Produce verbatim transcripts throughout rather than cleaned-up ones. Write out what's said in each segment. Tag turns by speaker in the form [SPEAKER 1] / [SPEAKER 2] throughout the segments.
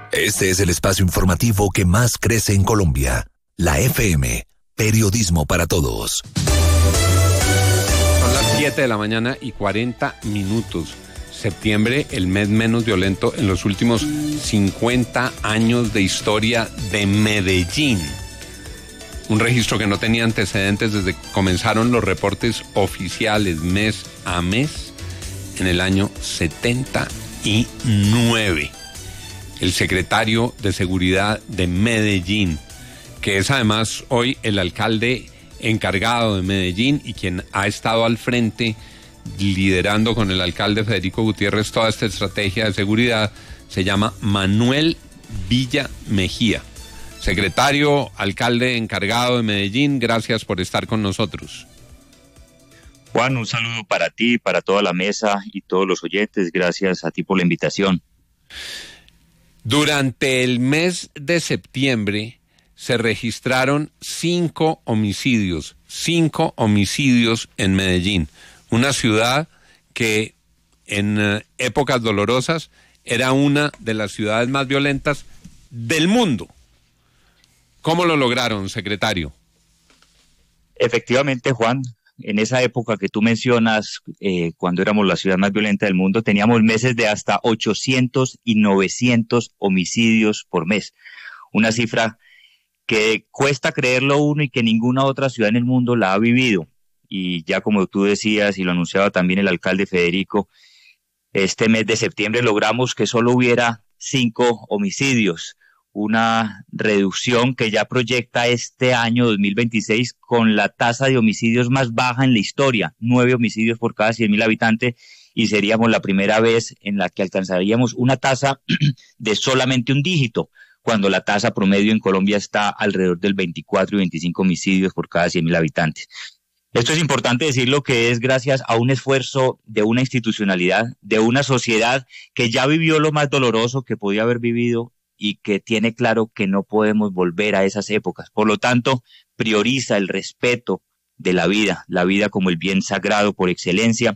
[SPEAKER 1] Este es el espacio informativo que más crece en Colombia. La F M, periodismo para todos.
[SPEAKER 2] Son las siete de la mañana y cuarenta minutos. Septiembre, el mes menos violento en los últimos cincuenta años de historia de Medellín. Un registro que no tenía antecedentes desde que comenzaron los reportes oficiales mes a mes en el año setenta y nueve. El secretario de Seguridad de Medellín, que es además hoy el alcalde encargado de Medellín y quien ha estado al frente liderando con el alcalde Federico Gutiérrez toda esta estrategia de seguridad, se llama Manuel Villa Mejía. Secretario, alcalde encargado de Medellín, gracias por estar con nosotros.
[SPEAKER 3] Juan, un saludo para ti, para toda la mesa y todos los oyentes. Gracias a ti por la invitación.
[SPEAKER 2] Durante el mes de septiembre se registraron cinco homicidios, cinco homicidios en Medellín, una ciudad que en eh, épocas dolorosas era una de las ciudades más violentas del mundo. ¿Cómo lo lograron, secretario?
[SPEAKER 3] Efectivamente, Juan, en esa época que tú mencionas, eh, cuando éramos la ciudad más violenta del mundo, teníamos meses de hasta ochocientos y novecientos homicidios por mes. Una cifra que cuesta creerlo uno y que ninguna otra ciudad en el mundo la ha vivido. Y ya como tú decías y lo anunciaba también el alcalde Federico, este mes de septiembre logramos que solo hubiera cinco homicidios, una reducción que ya proyecta este año dos mil veintiséis con la tasa de homicidios más baja en la historia, nueve homicidios por cada cien mil habitantes, y seríamos la primera vez en la que alcanzaríamos una tasa de solamente un dígito, cuando la tasa promedio en Colombia está alrededor del veinticuatro y veinticinco homicidios por cada cien mil habitantes. Esto es importante decirlo, que es gracias a un esfuerzo de una institucionalidad, de una sociedad que ya vivió lo más doloroso que podía haber vivido y que tiene claro que no podemos volver a esas épocas. Por lo tanto, prioriza el respeto de la vida, la vida como el bien sagrado por excelencia.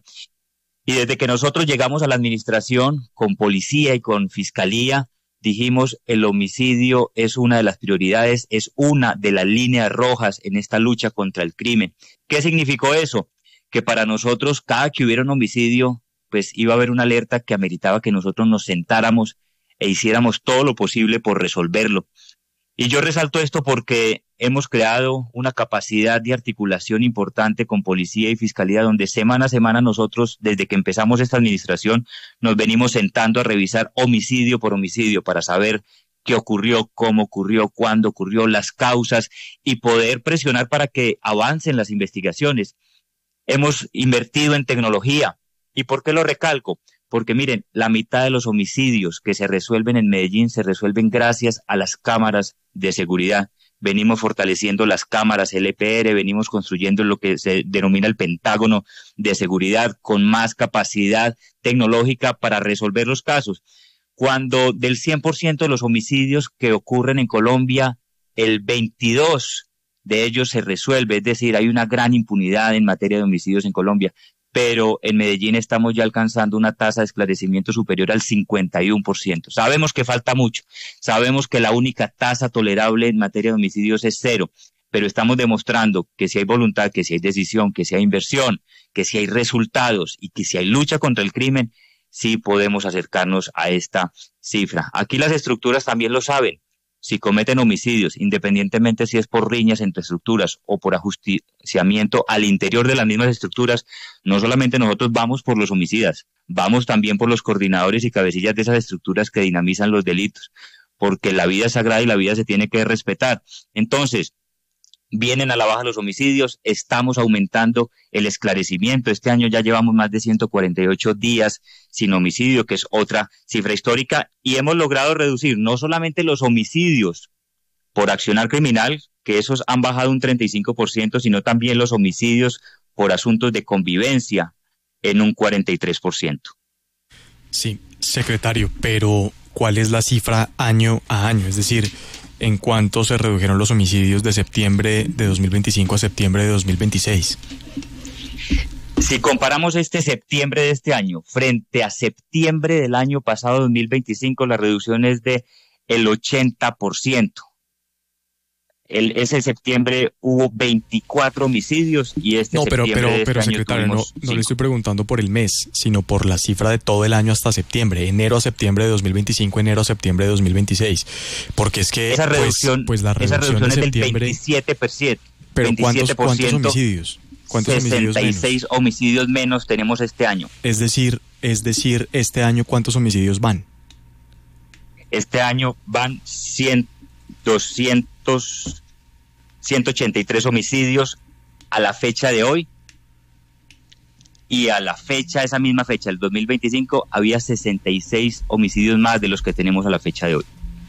[SPEAKER 3] Y desde que nosotros llegamos a la administración, con policía y con fiscalía, dijimos, el homicidio es una de las prioridades, es una de las líneas rojas en esta lucha contra el crimen. ¿Qué significó eso? Que para nosotros, cada que hubiera un homicidio, pues iba a haber una alerta que ameritaba que nosotros nos sentáramos e hiciéramos todo lo posible por resolverlo. Y yo resalto esto porque hemos creado una capacidad de articulación importante con policía y fiscalía, donde semana a semana nosotros, desde que empezamos esta administración, nos venimos sentando a revisar homicidio por homicidio para saber qué ocurrió, cómo ocurrió, cuándo ocurrió, las causas, y poder presionar para que avancen las investigaciones. Hemos invertido en tecnología. ¿Y por qué lo recalco? Porque miren, la mitad de los homicidios que se resuelven en Medellín se resuelven gracias a las cámaras de seguridad. Venimos fortaleciendo las cámaras L P R, venimos construyendo lo que se denomina el Pentágono de seguridad con más capacidad tecnológica para resolver los casos. Cuando del cien por ciento de los homicidios que ocurren en Colombia, el veintidós de ellos se resuelve, es decir, hay una gran impunidad en materia de homicidios en Colombia. Pero en Medellín estamos ya alcanzando una tasa de esclarecimiento superior al cincuenta y uno por ciento. Sabemos que falta mucho, sabemos que la única tasa tolerable en materia de homicidios es cero, pero estamos demostrando que si hay voluntad, que si hay decisión, que si hay inversión, que si hay resultados y que si hay lucha contra el crimen, sí podemos acercarnos a esta cifra. Aquí las estructuras también lo saben. Si cometen homicidios, independientemente si es por riñas entre estructuras o por ajusticiamiento al interior de las mismas estructuras, no solamente nosotros vamos por los homicidas, vamos también por los coordinadores y cabecillas de esas estructuras que dinamizan los delitos, porque la vida es sagrada y la vida se tiene que respetar. Entonces, vienen a la baja los homicidios, estamos aumentando el esclarecimiento. Este año ya llevamos más de ciento cuarenta y ocho días sin homicidio, que es otra cifra histórica, y hemos logrado reducir no solamente los homicidios por accionar criminal, que esos han bajado un treinta y cinco por ciento, sino también los homicidios por asuntos de convivencia en un cuarenta y tres por ciento.
[SPEAKER 4] Sí, secretario, pero ¿cuál es la cifra año a año? Es decir, ¿en cuánto se redujeron los homicidios de septiembre de dos mil veinticinco a septiembre de dos mil veintiséis?
[SPEAKER 3] Si comparamos este septiembre de este año frente a septiembre del año pasado, dos mil veinticinco, la reducción es de el ochenta por ciento. El, ese septiembre hubo veinticuatro homicidios y este
[SPEAKER 4] no, pero,
[SPEAKER 3] septiembre
[SPEAKER 4] pero,
[SPEAKER 3] de
[SPEAKER 4] pero
[SPEAKER 3] este
[SPEAKER 4] secretario,
[SPEAKER 3] año
[SPEAKER 4] no, no le estoy preguntando por el mes, sino por la cifra de todo el año hasta septiembre, enero a septiembre de dos mil veinticinco, enero a septiembre de dos mil veintiséis. Porque es que
[SPEAKER 3] esa reducción,
[SPEAKER 4] pues, pues la reducción,
[SPEAKER 3] esa reducción
[SPEAKER 4] de
[SPEAKER 3] es
[SPEAKER 4] septiembre,
[SPEAKER 3] del veintisiete por ciento.
[SPEAKER 4] Pero
[SPEAKER 3] veintisiete por ciento,
[SPEAKER 4] ¿cuántos, cuántos homicidios? ¿Cuántos
[SPEAKER 3] sesenta y seis
[SPEAKER 4] homicidios menos?
[SPEAKER 3] homicidios menos tenemos este año.
[SPEAKER 4] Es decir, es decir, este año ¿cuántos homicidios van?
[SPEAKER 3] Este año van cien, doscientos, ciento ochenta y tres homicidios a la fecha de hoy, y a la fecha, esa misma fecha, el dos mil veinticinco, había sesenta y seis homicidios más de los que tenemos a la fecha de hoy.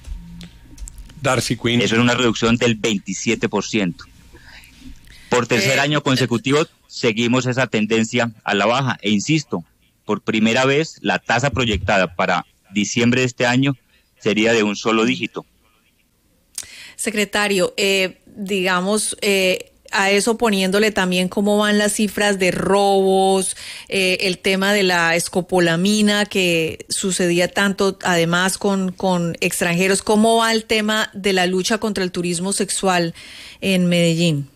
[SPEAKER 2] Darcy Quinn.
[SPEAKER 3] Eso es una reducción del veintisiete por ciento. Por tercer eh, año consecutivo seguimos esa tendencia a la baja. E insisto, por primera vez la tasa proyectada para diciembre de este año sería de un solo dígito.
[SPEAKER 5] Secretario, eh, digamos, eh, a eso poniéndole también cómo van las cifras de robos, eh, el tema de la escopolamina que sucedía tanto además con, con extranjeros, ¿cómo va el tema de la lucha contra el turismo sexual en Medellín?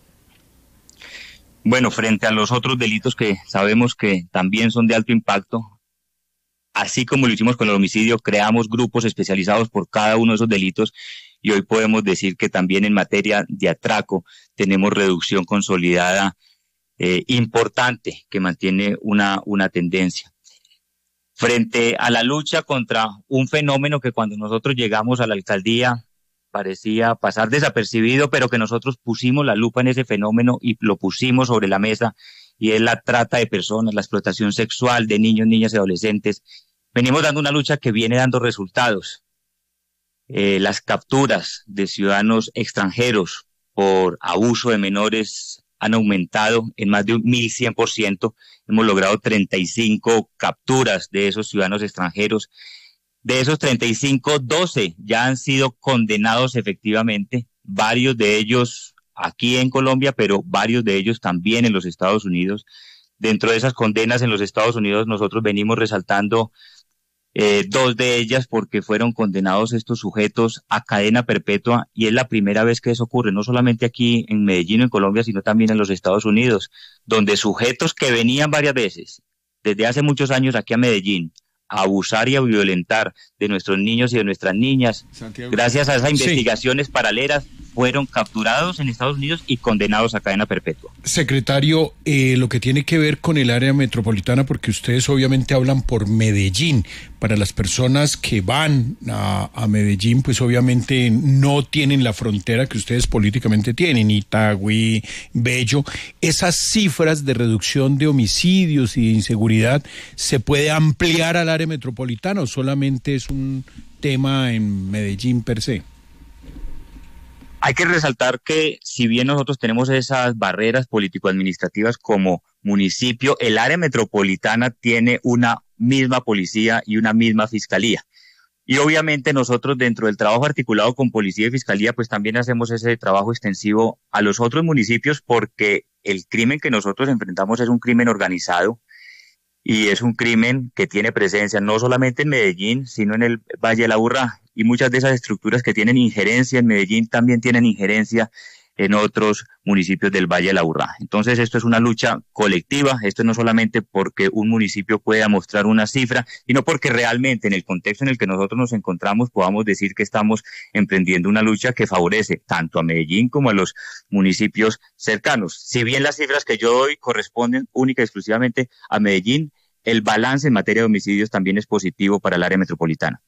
[SPEAKER 3] Bueno, frente a los otros delitos que sabemos que también son de alto impacto, así como lo hicimos con el homicidio, creamos grupos especializados por cada uno de esos delitos, y hoy podemos decir que también en materia de atraco tenemos reducción consolidada eh, importante que mantiene una, una tendencia. Frente a la lucha contra un fenómeno que cuando nosotros llegamos a la alcaldía parecía pasar desapercibido, pero que nosotros pusimos la lupa en ese fenómeno y lo pusimos sobre la mesa, y es la trata de personas, la explotación sexual de niños, niñas y adolescentes. Venimos dando una lucha que viene dando resultados. Eh, las capturas de ciudadanos extranjeros por abuso de menores han aumentado en más de un mil cien por ciento. Hemos logrado treinta y cinco capturas de esos ciudadanos extranjeros. De esos treinta y cinco, doce ya han sido condenados efectivamente, varios de ellos aquí en Colombia, pero varios de ellos también en los Estados Unidos. Dentro de esas condenas en los Estados Unidos nosotros venimos resaltando eh, dos de ellas porque fueron condenados estos sujetos a cadena perpetua, y es la primera vez que eso ocurre, no solamente aquí en Medellín o en Colombia, sino también en los Estados Unidos, donde sujetos que venían varias veces desde hace muchos años aquí a Medellín a abusar y a violentar de nuestros niños y de nuestras niñas, Santiago, gracias a esas investigaciones sí. paralelas, fueron capturados en Estados Unidos y condenados a cadena perpetua.
[SPEAKER 6] Secretario, eh, lo que tiene que ver con el área metropolitana, porque ustedes obviamente hablan por Medellín, para las personas que van a, a Medellín, pues obviamente no tienen la frontera que ustedes políticamente tienen, Itagüí, Bello. Esas cifras de reducción de homicidios y de inseguridad, ¿se puede ampliar al área metropolitana o solamente es un tema en Medellín per se?
[SPEAKER 3] Hay que resaltar que si bien nosotros tenemos esas barreras político-administrativas como municipio, el área metropolitana tiene una misma policía y una misma fiscalía. Y obviamente nosotros dentro del trabajo articulado con policía y fiscalía, pues también hacemos ese trabajo extensivo a los otros municipios, porque el crimen que nosotros enfrentamos es un crimen organizado y es un crimen que tiene presencia no solamente en Medellín, sino en el Valle del Aburrá. Y muchas de esas estructuras que tienen injerencia en Medellín también tienen injerencia en otros municipios del Valle del Aburrá. Entonces esto es una lucha colectiva, esto no solamente porque un municipio pueda mostrar una cifra, sino porque realmente en el contexto en el que nosotros nos encontramos podamos decir que estamos emprendiendo una lucha que favorece tanto a Medellín como a los municipios cercanos. Si bien las cifras que yo doy corresponden única y exclusivamente a Medellín, el balance en materia de homicidios también es positivo para el área metropolitana.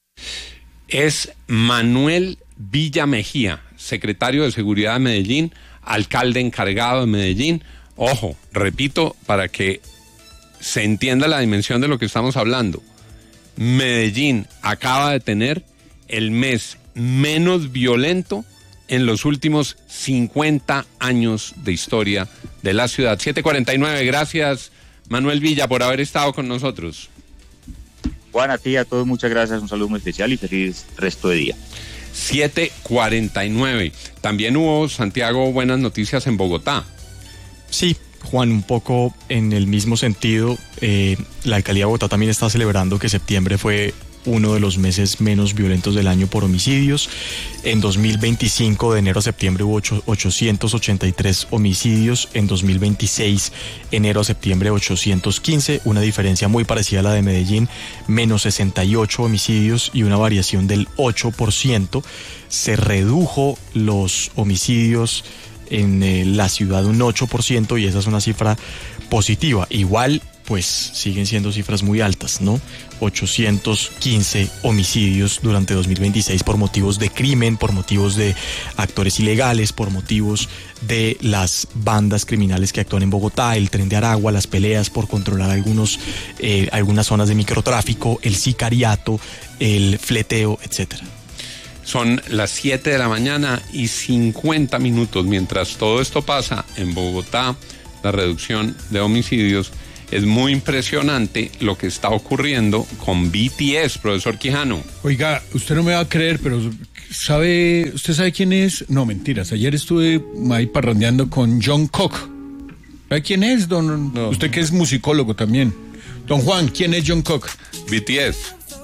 [SPEAKER 2] Es Manuel Villa Mejía, secretario de Seguridad de Medellín, alcalde encargado de Medellín. Ojo, repito, para que se entienda la dimensión de lo que estamos hablando. Medellín acaba de tener el mes menos violento en los últimos cincuenta años de historia de la ciudad. siete cuarenta y nueve, gracias Manuel Villa por haber estado con nosotros.
[SPEAKER 3] Juan, a ti, a todos, muchas gracias, un saludo muy especial y feliz resto de día.
[SPEAKER 2] siete cuarenta y nueve. También hubo, Santiago, buenas noticias en Bogotá.
[SPEAKER 4] Sí, Juan, un poco en el mismo sentido, eh, la alcaldía de Bogotá también está celebrando que septiembre fue uno de los meses menos violentos del año por homicidios. En dos mil veinticinco, de enero a septiembre, hubo ochocientos ochenta y tres homicidios. En dos mil veintiséis, enero a septiembre, ochocientos quince. Una diferencia muy parecida a la de Medellín, menos sesenta y ocho homicidios y una variación del ocho por ciento. Se redujo los homicidios en eh, la ciudad un ocho por ciento y esa es una cifra positiva. Igual, pues siguen siendo cifras muy altas, ¿no? ochocientos quince homicidios durante dos mil veintiséis por motivos de crimen, por motivos de actores ilegales, por motivos de las bandas criminales que actúan en Bogotá, el Tren de Aragua, las peleas por controlar algunos, eh, algunas zonas de microtráfico, el sicariato, el fleteo, etcétera.
[SPEAKER 2] Son las siete de la mañana y cincuenta minutos. Mientras todo esto pasa en Bogotá, la reducción de homicidios, es muy impresionante lo que está ocurriendo con B T S, profesor Quijano.
[SPEAKER 6] Oiga, usted no me va a creer, pero ¿sabe, usted sabe quién es? No, mentiras. Ayer estuve ahí parrandeando con John Cook. ¿Sabe quién es, don? No. Usted que es musicólogo también. Don Juan, ¿quién es John Cook?
[SPEAKER 2] B T S.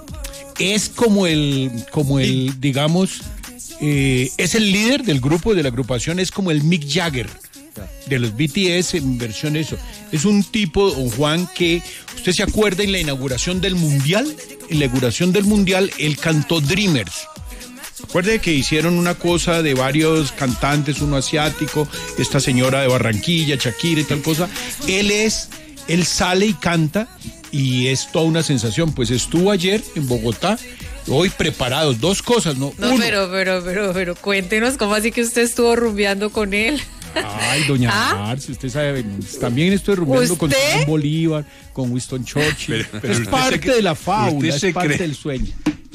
[SPEAKER 6] Es como el, como el, digamos, eh, es el líder del grupo, de la agrupación, es como el Mick Jagger de los B T S en versión eso. Es un tipo, don Juan, que usted se acuerda en la inauguración del Mundial, en la inauguración del Mundial, él cantó Dreamers. Recuerde que hicieron una cosa de varios cantantes, uno asiático, esta señora de Barranquilla, Shakira y tal cosa. Él es, él sale y canta y es toda una sensación. Pues estuvo ayer en Bogotá, hoy preparados, dos cosas, ¿no?
[SPEAKER 5] No,
[SPEAKER 6] Uno,
[SPEAKER 5] pero, pero, pero, pero, cuéntenos, ¿cómo así que usted estuvo rumbeando con él?
[SPEAKER 6] Ay, doña
[SPEAKER 5] ¿Ah?
[SPEAKER 6] Marce, usted sabe, también estoy rumbeando con Simón Bolívar, con Winston Churchill. Pero, pero es parte que, de la fábula, es parte cree. del sueño.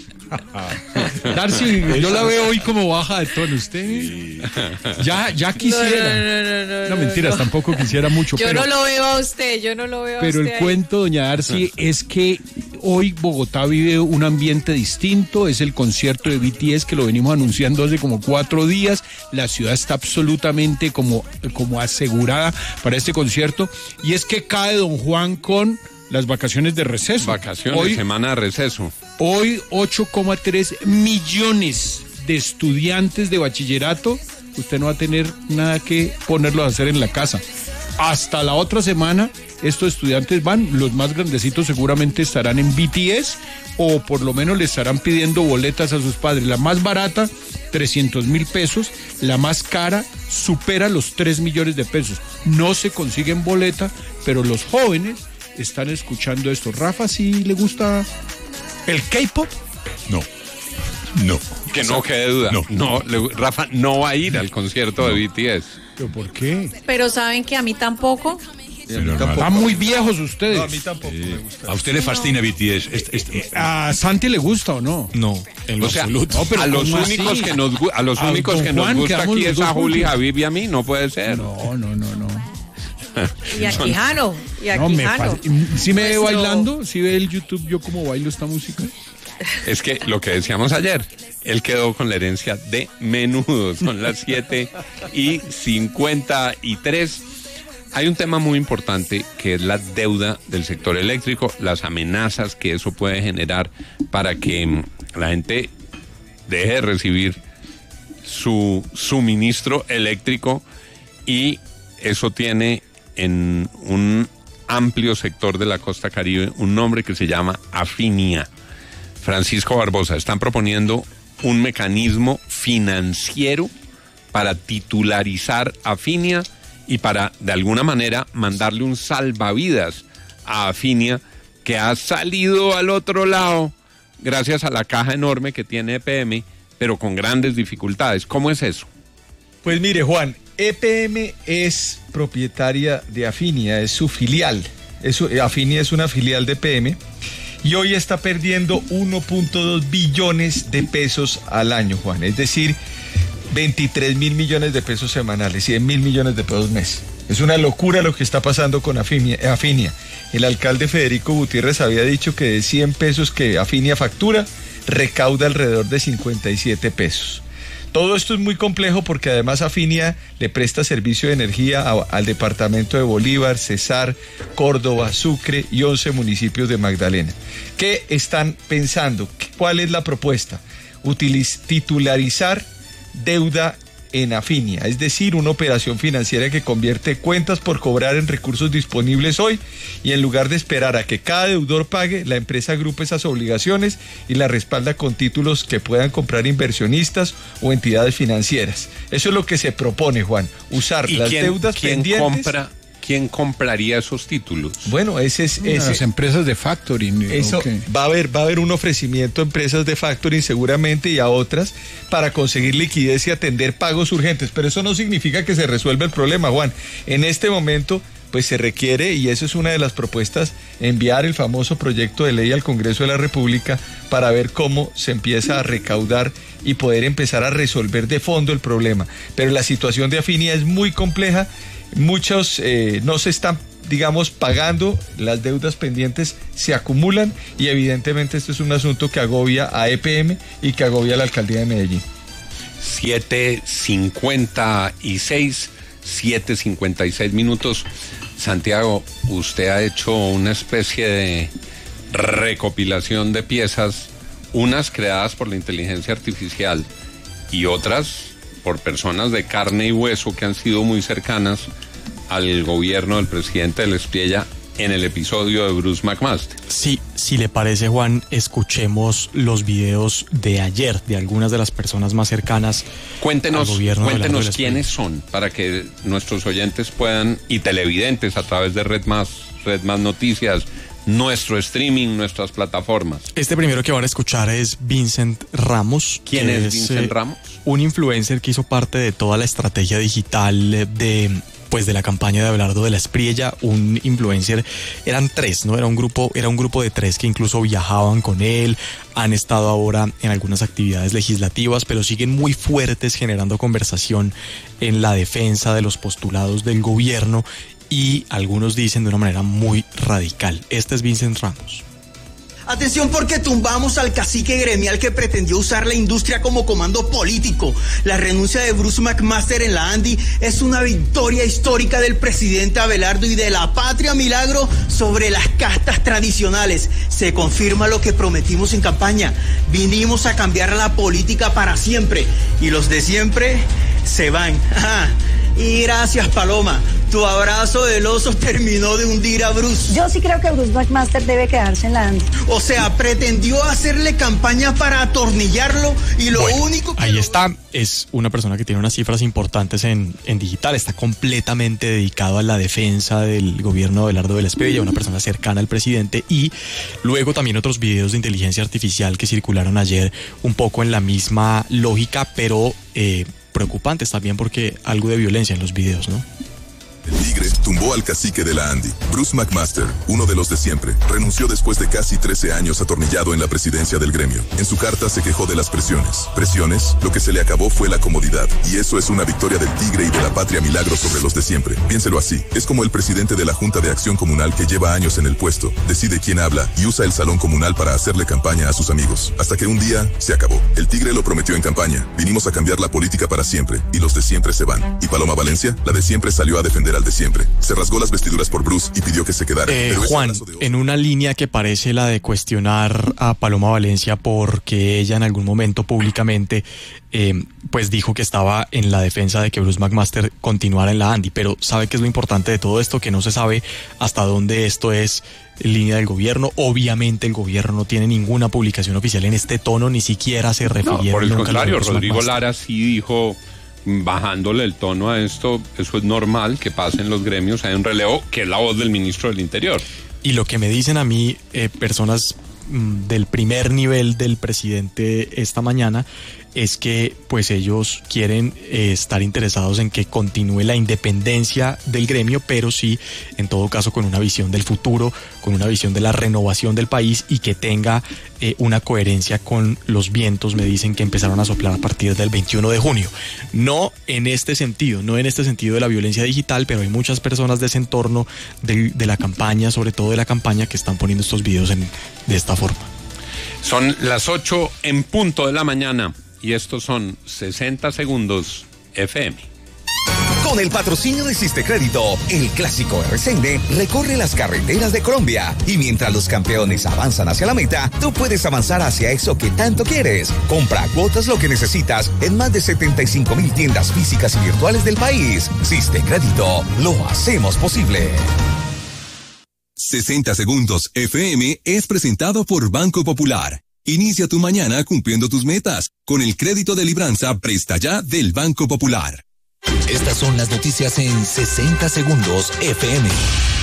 [SPEAKER 6] Darcy, yo la veo hoy como baja de tono. Usted sí. ya, ya quisiera.
[SPEAKER 5] No, no, no, no, no,
[SPEAKER 6] no mentiras, no. Tampoco quisiera mucho.
[SPEAKER 5] Yo
[SPEAKER 6] pero,
[SPEAKER 5] no lo veo a usted, yo no lo veo a
[SPEAKER 6] pero
[SPEAKER 5] usted.
[SPEAKER 6] Pero el
[SPEAKER 5] ahí.
[SPEAKER 6] cuento, doña Darcy, es que hoy Bogotá vive un ambiente distinto. Es el concierto de B T S que lo venimos anunciando hace como cuatro días. La ciudad está absolutamente como, como asegurada para este concierto. Y es que cae don Juan con las vacaciones de receso.
[SPEAKER 2] Vacaciones,
[SPEAKER 6] hoy,
[SPEAKER 2] semana de receso.
[SPEAKER 6] Hoy ocho coma tres millones de estudiantes de bachillerato. Usted no va a tener nada que ponerlos a hacer en la casa. Hasta la otra semana estos estudiantes van, los más grandecitos seguramente estarán en B T S o por lo menos le estarán pidiendo boletas a sus padres. La más barata, trescientos mil pesos, la más cara supera los tres millones de pesos. No se consiguen boleta, pero los jóvenes están escuchando esto. Rafa, ¿sí le gusta el K-pop?
[SPEAKER 7] No, no.
[SPEAKER 2] Que no quede duda. No, no le, Rafa no va a ir al concierto no. de B T S.
[SPEAKER 6] ¿Pero por qué?
[SPEAKER 5] Pero ¿saben que a mí tampoco?
[SPEAKER 6] Pero tampoco. Están muy viejos ustedes. No,
[SPEAKER 7] a mí tampoco eh, me gusta. A usted le fascina no. B T S. Este, este,
[SPEAKER 6] ¿A Santi le gusta o no?
[SPEAKER 4] No, en lo
[SPEAKER 2] o sea,
[SPEAKER 4] absoluto.
[SPEAKER 2] No, pero a los únicos así? que nos, a los a únicos que Juan, nos gusta aquí es a Juli, a Vivi, a mí. No puede ser.
[SPEAKER 6] No, no, no, no.
[SPEAKER 5] Y a Quijano. Y a
[SPEAKER 6] no,
[SPEAKER 5] Quijano.
[SPEAKER 6] Me ¿Sí me ve Nuestro... bailando? ¿Sí ve el YouTube yo cómo bailo esta música?
[SPEAKER 2] Es que lo que decíamos ayer, él quedó con la herencia de Menudo. Son las siete y cincuenta y tres. Hay un tema muy importante que es la deuda del sector eléctrico, las amenazas que eso puede generar para que la gente deje de recibir su suministro eléctrico, y eso tiene en un amplio sector de la costa caribe un nombre que se llama Afinia. Francisco Barbosa, están proponiendo un mecanismo financiero para titularizar Afinia y para, de alguna manera, mandarle un salvavidas a Afinia, que ha salido al otro lado gracias a la caja enorme que tiene E P M, pero con grandes dificultades. ¿Cómo es eso?
[SPEAKER 8] Pues mire, Juan, E P M es propietaria de Afinia, es su filial. Es, Afinia es una filial de E P M y hoy está perdiendo uno punto dos billones de pesos al año, Juan. Es decir, veintitrés mil millones de pesos semanales, cien mil millones de pesos mes. Es una locura lo que está pasando con Afinia. Afinia. El alcalde Federico Gutiérrez había dicho que de cien pesos que Afinia factura, recauda alrededor de cincuenta y siete pesos. Todo esto es muy complejo porque además Afinia le presta servicio de energía a, al departamento de Bolívar, Cesar, Córdoba, Sucre y once municipios de Magdalena. ¿Qué están pensando? ¿Cuál es la propuesta? Utiliz, titularizar deuda en Afinia, es decir, una operación financiera que convierte cuentas por cobrar en recursos disponibles hoy, y en lugar de esperar a que cada deudor pague, la empresa agrupa esas obligaciones y la respalda con títulos que puedan comprar inversionistas o entidades financieras. Eso es lo que se propone, Juan, usar las
[SPEAKER 2] quién,
[SPEAKER 8] deudas
[SPEAKER 2] ¿quién
[SPEAKER 8] pendientes.
[SPEAKER 2] Compra, ¿Quién compraría esos títulos?
[SPEAKER 8] Bueno, ese es... Ese,
[SPEAKER 6] las empresas de factoring.
[SPEAKER 8] Eso, okay. va, a haber, va a haber un ofrecimiento a empresas de factoring seguramente y a otras para conseguir liquidez y atender pagos urgentes, pero eso no significa que se resuelva el problema, Juan. En este momento, pues se requiere, y eso es una de las propuestas, enviar el famoso proyecto de ley al Congreso de la República para ver cómo se empieza a recaudar y poder empezar a resolver de fondo el problema. Pero la situación de Afinia es muy compleja. Muchos eh, no se están, digamos, pagando, las deudas pendientes se acumulan y evidentemente esto es un asunto que agobia a E P M y que agobia a la alcaldía de Medellín.
[SPEAKER 2] siete cincuenta y seis, siete cincuenta y seis minutos. Santiago, usted ha hecho una especie de recopilación de piezas, unas creadas por la inteligencia artificial y otras por personas de carne y hueso que han sido muy cercanas al gobierno del presidente del Espriella en el episodio de Bruce McMaster.
[SPEAKER 4] Sí, si le parece, Juan, escuchemos los videos de ayer de algunas de las personas más cercanas
[SPEAKER 2] cuéntenos,
[SPEAKER 4] al gobierno.
[SPEAKER 2] Cuéntenos quiénes son, para que nuestros oyentes puedan, y televidentes a través de Red Más, Red Más Noticias, nuestro streaming, nuestras plataformas.
[SPEAKER 4] Este primero que van a escuchar es Vincent Ramos.
[SPEAKER 2] ¿Quién es, es Vincent eh, Ramos?
[SPEAKER 4] Un influencer que hizo parte de toda la estrategia digital de, pues, de la campaña de Abelardo de la Espriella. Un influencer, eran tres, ¿no? Era un grupo, era un grupo de tres que incluso viajaban con él, han estado ahora en algunas actividades legislativas, pero siguen muy fuertes generando conversación en la defensa de los postulados del gobierno. Y algunos dicen de una manera muy radical. Este es Vincent Ramos.
[SPEAKER 9] Atención, porque tumbamos al cacique gremial que pretendió usar la industria como comando político. La renuncia de Bruce McMaster en la ANDI es una victoria histórica del presidente Abelardo y de la Patria Milagro sobre las castas tradicionales. Se confirma lo que prometimos en campaña. Vinimos a cambiar la política para siempre. Y los de siempre se van. Ajá. Y gracias, Paloma. Tu abrazo del oso terminó de hundir a Bruce.
[SPEAKER 10] Yo sí creo que Bruce McMaster debe quedarse en la ANDI.
[SPEAKER 9] O sea, pretendió hacerle campaña para atornillarlo y lo
[SPEAKER 4] bueno,
[SPEAKER 9] único que...
[SPEAKER 4] ahí
[SPEAKER 9] lo...
[SPEAKER 4] está, es una persona que tiene unas cifras importantes en, en digital, está completamente dedicado a la defensa del gobierno de Abelardo de la Espriella, una persona cercana al presidente, y luego también otros videos de inteligencia artificial que circularon ayer un poco en la misma lógica, pero eh, preocupantes también porque algo de violencia en los videos, ¿no?
[SPEAKER 11] El Tigre tumbó al cacique de la ANDI. Bruce McMaster, uno de los de siempre, renunció después de casi trece años atornillado en la presidencia del gremio. En su carta se quejó de las presiones. Presiones, lo que se le acabó fue la comodidad. Y eso es una victoria del Tigre y de la Patria Milagro sobre los de siempre. Piénselo así. Es como el presidente de la Junta de Acción Comunal que lleva años en el puesto, decide quién habla y usa el salón comunal para hacerle campaña a sus amigos. Hasta que un día se acabó. El Tigre lo prometió en campaña. Vinimos a cambiar la política para siempre. Y los de siempre se van. Y Paloma Valencia, la de siempre, salió a defender al de siempre. Se rasgó las vestiduras por Bruce y pidió que se quedara.
[SPEAKER 4] Eh, Juan, en una línea que parece la de cuestionar a Paloma Valencia porque ella en algún momento públicamente eh, pues dijo que estaba en la defensa de que Bruce McMaster continuara en la ANDI, pero ¿sabe qué es lo importante de todo esto? Que no se sabe hasta dónde esto es línea del gobierno. Obviamente el gobierno no tiene ninguna publicación oficial en este tono, ni siquiera se refirieron.
[SPEAKER 2] No, por el contrario, Rodrigo
[SPEAKER 4] McMaster.
[SPEAKER 2] Lara sí dijo, bajándole el tono a esto, eso es normal que pase en los gremios, hay un relevo, que es la voz del ministro del Interior.
[SPEAKER 4] Y lo que me dicen a mí, eh, personas mmm, del primer nivel del presidente esta mañana, es que pues ellos quieren eh, estar interesados en que continúe la independencia del gremio, pero sí, en todo caso, con una visión del futuro, con una visión de la renovación del país y que tenga eh, una coherencia con los vientos, me dicen, que empezaron a soplar a partir del veintiuno de junio. No en este sentido, no en este sentido de la violencia digital, pero hay muchas personas de ese entorno de, de la campaña, sobre todo de la campaña, que están poniendo estos videos en, de esta forma.
[SPEAKER 2] Son las ocho en punto de la mañana. y estos son sesenta segundos F M.
[SPEAKER 1] Con el patrocinio de Sistecrédito, el clásico R C N recorre las carreteras de Colombia y mientras los campeones avanzan hacia la meta, tú puedes avanzar hacia eso que tanto quieres. Compra cuotas lo que necesitas en más de setenta y cinco mil tiendas físicas y virtuales del país. Sistecrédito, lo hacemos posible.
[SPEAKER 11] sesenta segundos F M es presentado por Banco Popular. Inicia tu mañana cumpliendo tus metas con el crédito de libranza Presta Ya del Banco Popular.
[SPEAKER 1] Estas son las noticias en sesenta segundos F M.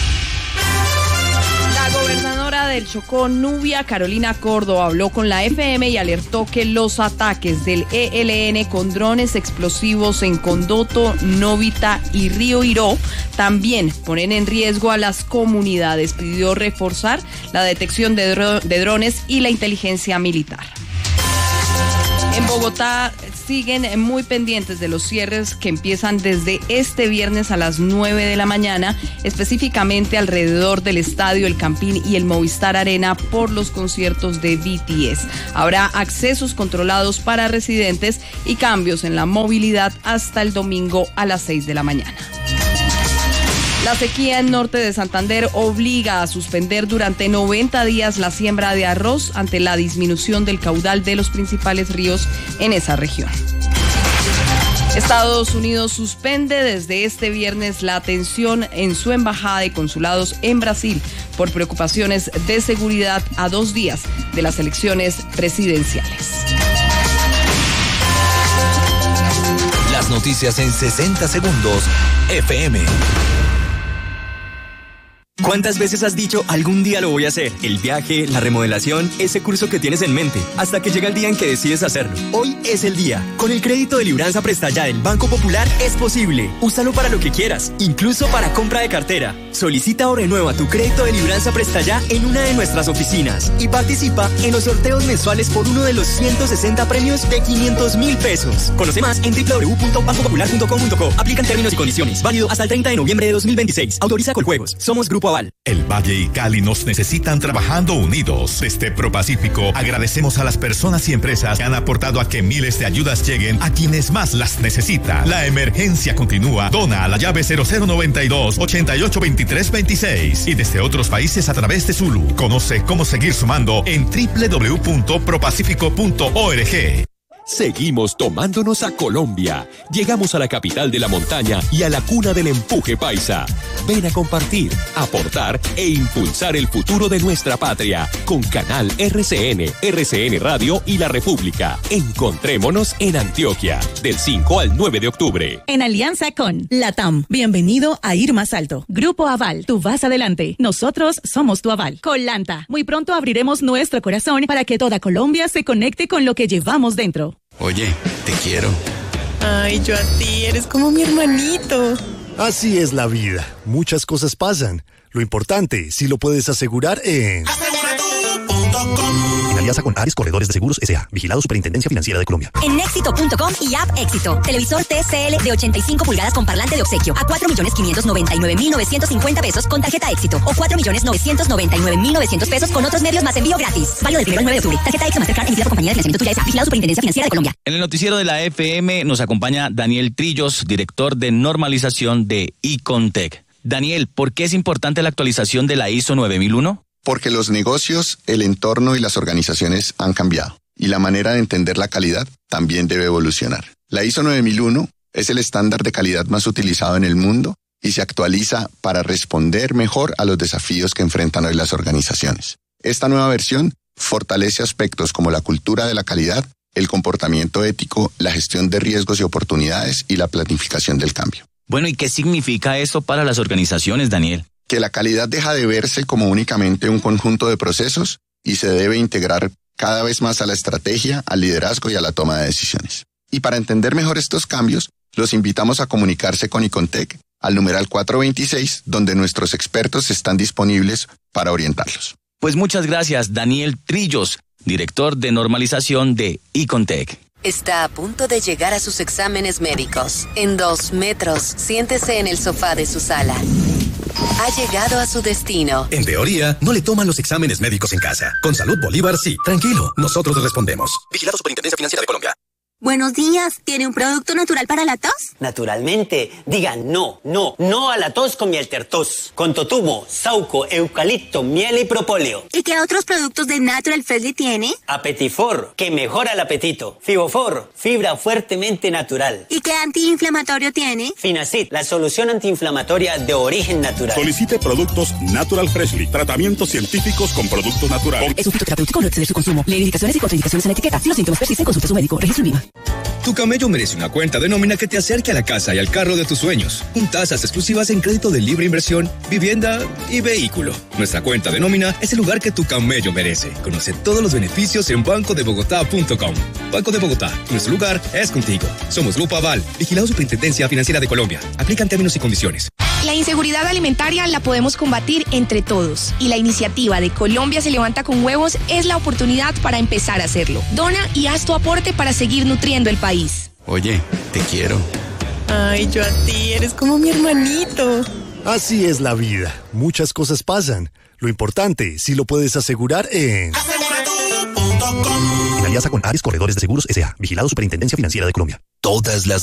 [SPEAKER 12] La gobernadora del Chocó, Nubia Carolina Córdoba, habló con la F M y alertó que los ataques del E L N con drones explosivos en Condoto, Novita y Río Iró también ponen en riesgo a las comunidades. Pidió reforzar la detección de, dro- de drones y la inteligencia militar. En Bogotá siguen muy pendientes de los cierres que empiezan desde este viernes a las nueve de la mañana, específicamente alrededor del Estadio El Campín y el Movistar Arena por los conciertos de B T S. Habrá accesos controlados para residentes y cambios en la movilidad hasta el domingo a las seis de la mañana. La sequía en norte de Santander obliga a suspender durante noventa días la siembra de arroz ante la disminución del caudal de los principales ríos en esa región. Estados Unidos suspende desde este viernes la atención en su embajada y consulados en Brasil por preocupaciones de seguridad a dos días de las elecciones presidenciales.
[SPEAKER 1] Las noticias en sesenta segundos F M.
[SPEAKER 13] ¿Cuántas veces has dicho algún día lo voy a hacer? El viaje, la remodelación, ese curso que tienes en mente, hasta que llega el día en que decides hacerlo. Hoy es el día. Con el crédito de libranza Presta Ya del Banco Popular es posible. Úsalo para lo que quieras, incluso para compra de cartera. Solicita o renueva tu crédito de libranza Presta Ya en una de nuestras oficinas y participa en los sorteos mensuales por uno de los ciento sesenta premios de quinientos mil pesos. Conoce más en doble u doble u doble u punto banco popular punto com punto co. Aplican términos y condiciones. Válido hasta el treinta de noviembre de dos mil veintiséis. Autoriza Coljuegos. Somos Grupo Aval.
[SPEAKER 14] El Valle y Cali nos necesitan trabajando unidos. Desde ProPacífico agradecemos a las personas y empresas que han aportado a que miles de ayudas lleguen a quienes más las necesitan. La emergencia continúa. Dona a la llave cero cero noventa y dos, ochenta y ocho veintitrés veintiséis y desde otros países a través de Zulu. Conoce cómo seguir sumando en doble u doble u doble u punto propacífico punto org.
[SPEAKER 15] Seguimos tomándonos a Colombia. Llegamos a la capital de la montaña y a la cuna del empuje paisa. Ven a compartir, aportar e impulsar el futuro de nuestra patria con Canal R C N, R C N Radio y La República. Encontrémonos en Antioquia del cinco al nueve de octubre.
[SPEAKER 16] En alianza con LATAM. Bienvenido a Ir Más Alto. Grupo Aval. Tú vas adelante. Nosotros somos tu aval. Colanta. Muy pronto abriremos nuestro corazón para que toda Colombia se conecte con lo que llevamos dentro.
[SPEAKER 17] Oye, te quiero.
[SPEAKER 18] Ay, yo a ti, eres como mi hermanito.
[SPEAKER 19] Así es la vida. Muchas cosas pasan. Lo importante, si lo puedes asegurar en...
[SPEAKER 20] Aseguratu punto com. En alianza con Ares Corredores de Seguros S A. Vigilado Superintendencia Financiera de Colombia.
[SPEAKER 21] En éxito punto com y App Éxito. Televisor T C L de ochenta y cinco pulgadas con parlante de obsequio. A cuatro millones quinientos noventa y nueve mil novecientos cincuenta pesos con tarjeta Éxito. O cuatro millones novecientos noventa y nueve mil novecientos pesos con otros medios más envío gratis. Válido del primero al nueve de octubre. Tarjeta Éxito Mastercard emitida por compañía de financiamiento tuya S A. Vigilado Superintendencia Financiera de Colombia.
[SPEAKER 22] En el noticiero de la F M nos acompaña Daniel Trillos, director de normalización de Icontec. Daniel, ¿por qué es importante la actualización de la I S O nueve mil uno?
[SPEAKER 23] Porque los negocios, el entorno y las organizaciones han cambiado y la manera de entender la calidad también debe evolucionar. La I S O nueve mil uno es el estándar de calidad más utilizado en el mundo y se actualiza para responder mejor a los desafíos que enfrentan hoy las organizaciones. Esta nueva versión fortalece aspectos como la cultura de la calidad, el comportamiento ético, la gestión de riesgos y oportunidades y la planificación del cambio.
[SPEAKER 22] Bueno, ¿y qué significa esto para las organizaciones, Daniel?
[SPEAKER 23] Que la calidad deja de verse como únicamente un conjunto de procesos y se debe integrar cada vez más a la estrategia, al liderazgo y a la toma de decisiones. Y para entender mejor estos cambios, los invitamos a comunicarse con Icontec al numeral cuatro veintiséis, donde nuestros expertos están disponibles para orientarlos.
[SPEAKER 22] Pues muchas gracias, Daniel Trillos, director de normalización de Icontec.
[SPEAKER 24] Está a punto de llegar a sus exámenes médicos. En dos metros, siéntese en el sofá de su sala. Ha llegado a su destino.
[SPEAKER 25] En teoría, no le toman los exámenes médicos en casa. Con Salud Bolívar, sí. Tranquilo, nosotros respondemos. Vigilado Superintendencia Financiera de Colombia.
[SPEAKER 21] Buenos días. ¿Tiene un producto natural para la tos?
[SPEAKER 3] Naturalmente. Diga no, no, no a la tos con Mieltertos. Con totumo, sauco, eucalipto, miel y propóleo.
[SPEAKER 21] ¿Y qué otros productos de Natural Freshly tiene?
[SPEAKER 3] Apetifor, que mejora el apetito. Fibofor, fibra fuertemente natural.
[SPEAKER 21] ¿Y qué antiinflamatorio tiene?
[SPEAKER 3] Finacid, la solución antiinflamatoria de origen natural.
[SPEAKER 5] Solicite productos Natural Freshly. Tratamientos científicos con productos naturales.
[SPEAKER 21] Es un fitoterapéutico, no exceder su consumo. Lee indicaciones y contraindicaciones en la etiqueta. Si los síntomas persisten, consulte a su médico. Registro IVA.
[SPEAKER 6] Tu camello merece una cuenta de nómina que te acerque a la casa y al carro de tus sueños. Con tasas exclusivas en crédito de libre inversión, vivienda y vehículo. Nuestra cuenta de nómina es el lugar que tu camello merece. Conoce todos los beneficios en banco de bogotá punto com. Banco de Bogotá, nuestro lugar es contigo. Somos Grupo Aval, vigilado Superintendencia Financiera de Colombia. Aplican términos y condiciones.
[SPEAKER 7] La inseguridad alimentaria la podemos combatir entre todos. Y la iniciativa de Colombia se levanta con huevos es la oportunidad para empezar a hacerlo. Dona y haz tu aporte para seguir nutriendo el país.
[SPEAKER 17] Oye, te quiero.
[SPEAKER 18] Ay, yo a ti, eres como mi hermanito.
[SPEAKER 19] Así es la vida. Muchas cosas pasan. Lo importante, si lo puedes asegurar en... En alianza con Ares Corredores de Seguros S A. Vigilado Superintendencia Financiera de Colombia.
[SPEAKER 15] Todas las